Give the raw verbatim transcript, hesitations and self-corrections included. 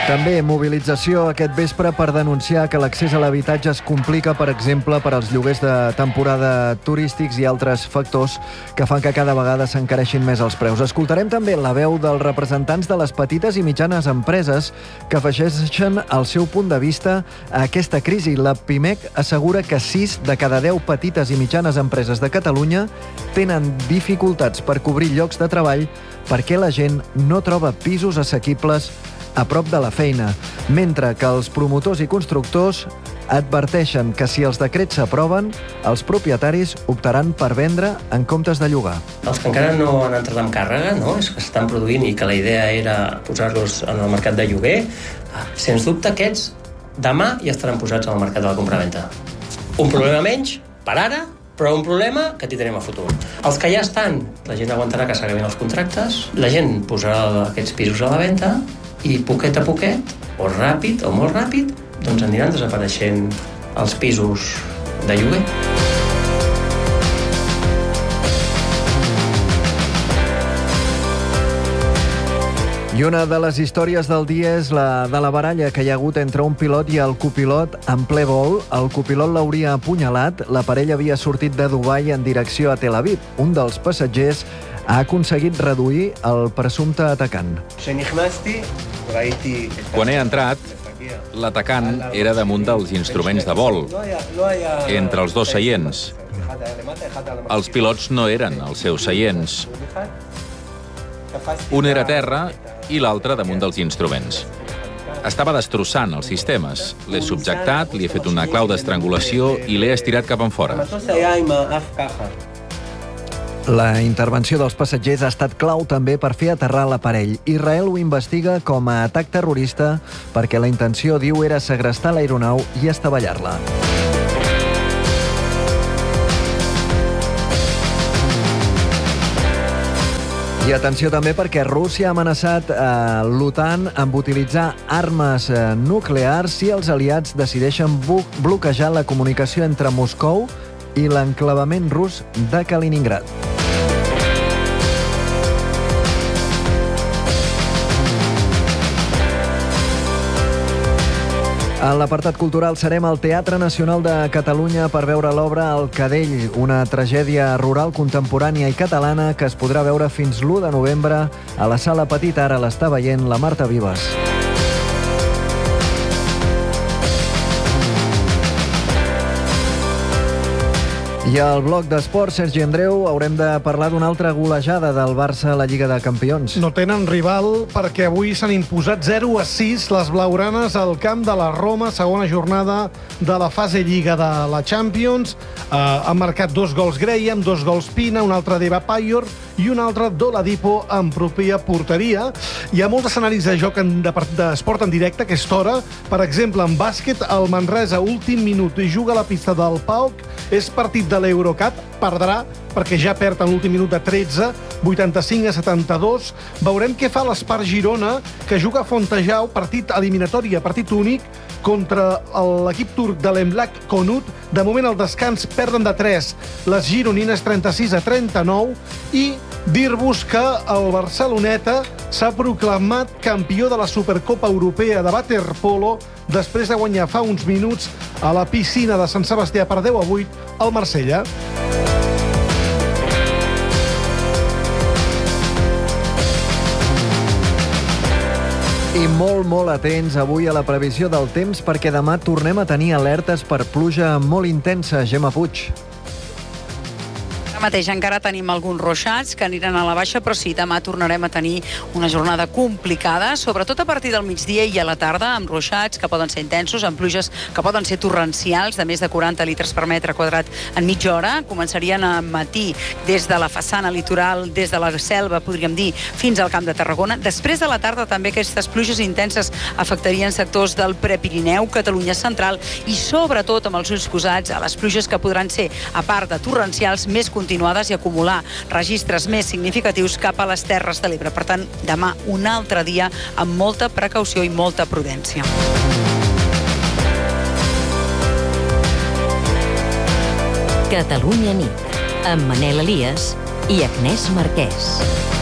També mobilització aquest vespre per denunciar que l'accés a l'habitatge es complica, per exemple, per als lloguers de temporada turístics i altres factors que fan que cada vegada s'encareixin més els preus. Escoltarem també la veu dels representants de les petites i mitjanes empreses que afegeixen el seu punt de vista a aquesta crisi. La Pimec assegura que sis de cada deu petites i mitjanes empreses de Catalunya tenen dificultats per cobrir llocs de treball perquè la gent no troba pisos assequibles a prop de la feina, mentre que els promotors i constructors adverteixen que si els decrets s'aproven, els propietaris optaran per vendre en comptes de llogar. Els que encara no han entrat en càrrega, no? És que s'estan produint i que la idea era posar-los en el mercat de lloguer, sens dubte aquests demà ja estaran posats en el mercat de la compraventa. Un problema menys, per ara, però un problema que tindrem a futur. Els que ja estan, la gent aguantarà que s'acabin els contractes, la gent posarà aquests pisos a la venda i poquet a poquet, o ràpid o molt ràpid, doncs aniran desapareixent els pisos de lloguer. I una de les històries del dia és la de la baralla que hi ha hagut entre un pilot i el copilot en ple vol. El copilot l'hauria apunyalat. La parella havia sortit de Dubai en direcció a Tel Aviv. Un dels passatgers ha aconseguit reduir el presumpte atacant. Quan he entrat, l'atacant era damunt dels instruments de vol, entre els dos seients. Els pilots no eren els seus seients. Un era a terra i l'altre damunt dels instruments. Estava destrossant els sistemes. L'he subjectat, li he fet una clau d'estrangulació i l'he estirat cap enfora. La intervenció dels passatgers ha estat clau també per fer aterrar l'aparell. Israel ho investiga com a atac terrorista perquè la intenció, diu, era segrestar l'aeronau i estavellar-la. I atenció també perquè Rússia ha amenaçat eh, l'OTAN amb utilitzar armes eh, nuclears si els aliats decideixen bloquejar la comunicació entre Moscou i l'enclavament rus de Kaliningrad. En l'apartat cultural serem al Teatre Nacional de Catalunya per veure l'obra El Cadell, una tragèdia rural contemporània i catalana que es podrà veure fins l'u de novembre a la Sala Petita. Ara l'està veient la Marta Vives. I al bloc d'esports, Sergi Andreu, haurem de parlar d'una altra golejada del Barça a la Lliga de Campions. No tenen rival perquè avui s'han imposat zero a sis les blaugranes al camp de la Roma, segona jornada de la fase Lliga de la Champions. Uh, han marcat dos gols Graham, dos gols Pina, un altre d'Eva Payor i un altre d'Oladipo en pròpia porteria. Hi ha molts escenaris de joc en, de, d'esport en directe a aquesta hora. Per exemple, en bàsquet, el Manresa, últim minut, juga a la pista del P A O C. És partit de l'Eurocup, perdrà perquè ja perd en l'últim minut de tretze, vuitanta-cinc a setanta-dos. Veurem què fa l'Espar Girona, que juga a Fontejau, partit eliminatori, partit únic, contra l'equip turc de l'Emlak Konut. De moment, al descans, perden de tres les gironines, trenta-sis a trenta-nou, i dir-vos que el Barceloneta s'ha proclamat campió de la Supercopa Europea de waterpolo després de guanyar fa uns minuts a la piscina de Sant Sebastià per deu a vuit al Marsella. I molt, molt atents avui a la previsió del temps perquè demà tornem a tenir alertes per pluja molt intensa. Gemma Puig. Mateix encara tenim alguns ruixats que aniran a la baixa, però sí, demà tornarem a tenir una jornada complicada, sobretot a partir del migdia i a la tarda, amb ruixats que poden ser intensos, amb pluges que poden ser torrencials, de més de quaranta litres per metre quadrat en mitja hora. Començarien a matí des de la façana litoral, des de la selva, podríem dir, fins al Camp de Tarragona. Després de la tarda també aquestes pluges intenses afectarien sectors del Prepirineu, Catalunya central i sobretot amb els ulls posats a les pluges que podran ser, a part de torrencials, més continuades i acumular registres més significatius cap a les Terres de l'Ebre. Per tant, demà un altre dia amb molta precaució i molta prudència. Catalunya nit, amb Manel Elias i Agnès Marquès.